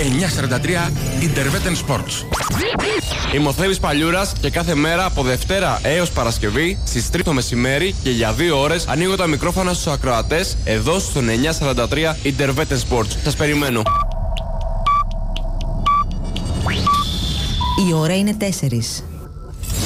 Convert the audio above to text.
943 Interveten Sports. Είμαι ο Θέλης Παλιούρας και κάθε μέρα από Δευτέρα έως Παρασκευή στις 3 το μεσημέρι και για 2 ώρες ανοίγω τα μικρόφωνα στους ακροατές εδώ στο 943 Interveten Sports. Σας περιμένω. Η ώρα είναι 4.